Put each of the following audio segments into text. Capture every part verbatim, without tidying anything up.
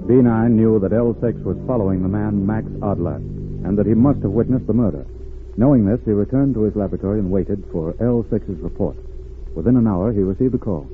B nine knew that L six was following the man Max Adler, and that he must have witnessed the murder. Knowing this, he returned to his laboratory and waited for L six's report. Within an hour, he received a call.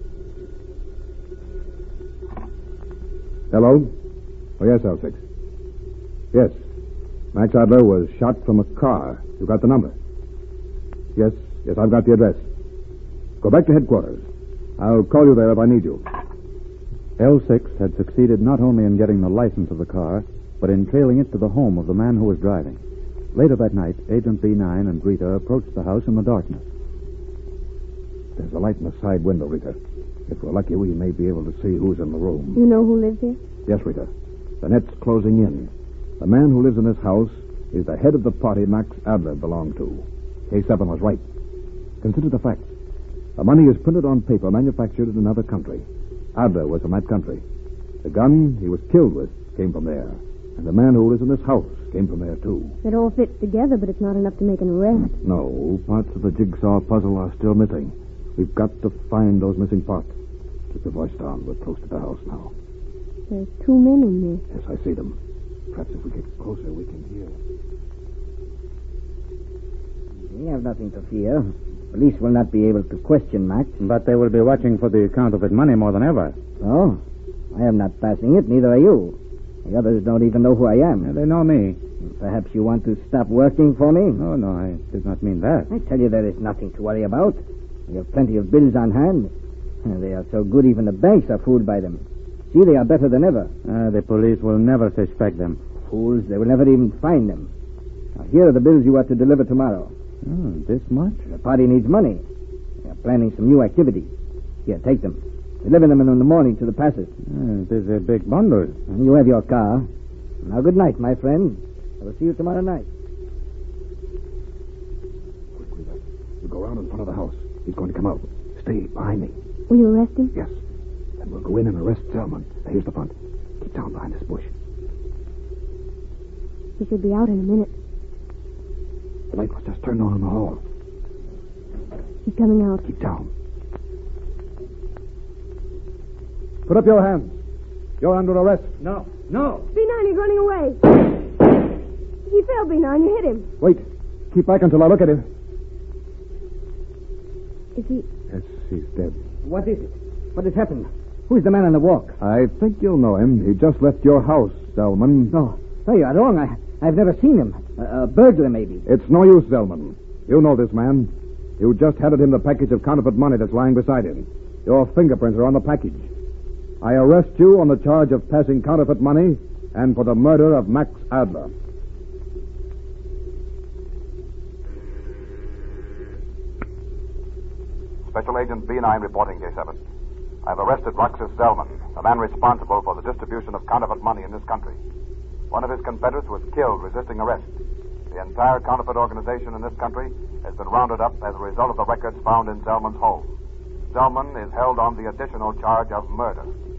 Hello? Oh, yes, L six. Yes. Max Adler was shot from a car. You got the number? Yes, yes, I've got the address. Go back to headquarters. I'll call you there if I need you. L six had succeeded not only in getting the license of the car, but in trailing it to the home of the man who was driving. Later that night, Agent B nine and Rita approached the house in the darkness. There's a light in the side window, Rita. If we're lucky, we may be able to see who's in the room. You know who lives here? Yes, Rita. The net's closing in. The man who lives in this house is the head of the party Max Adler belonged to. K seven was right. Consider the facts. The money is printed on paper manufactured in another country. Adler was from that country. The gun he was killed with came from there. And the man who lives in this house came from there, too. It all fits together, but it's not enough to make an arrest. No, parts of the jigsaw puzzle are still missing. We've got to find those missing parts. Keep your voice down. We're close to the house now. There's two men in there. Yes, I see them. Perhaps if we get closer, we can hear. We have nothing to fear. Police will not be able to question Max. But they will be watching for the counterfeit money more than ever. Oh? I am not passing it, neither are you. The others don't even know who I am. Yeah, they know me. Perhaps you want to stop working for me? No, no, I did not mean that. I tell you there is nothing to worry about. We have plenty of bills on hand. They are so good even the banks are fooled by them. See, they are better than ever. Uh, the police will never suspect them. Fools, they will never even find them. Now, here are the bills you are to deliver tomorrow. Oh, this much? The party needs money. They are planning some new activities. Here, take them. Deliver them in the morning to the passers. Uh, it is a big bundle. And you have your car. Now, good night, my friend. I will see you tomorrow night. Quickly, then. You go around in front of the house. He's going to come out. Stay behind me. Will you arrest him? Yes. Then we'll go in and arrest Zellman. Now, here's the front. Keep down behind this bush. He should be out in a minute. The light was just turned on in the hall. He's coming out. Keep down. Put up your hands. You're under arrest. No, no. B nine, he's running away. He fell, B nine. You hit him. Wait. Keep back until I look at him. Is he... Yes, he's dead. What is it? What has happened? Who's the man on the walk? I think you'll know him. He just left your house, Zellman. No. No, you are wrong. I, I've never seen him. A, a burglar, maybe. It's no use, Zellman. You know this man. You just handed him the package of counterfeit money that's lying beside him. Your fingerprints are on the package. I arrest you on the charge of passing counterfeit money and for the murder of Max Adler. Special Agent B nine reporting, K seven. I've arrested Roxas Zellman, the man responsible for the distribution of counterfeit money in this country. One of his confederates was killed resisting arrest. The entire counterfeit organization in this country has been rounded up as a result of the records found in Zellman's home. Zellman is held on the additional charge of murder.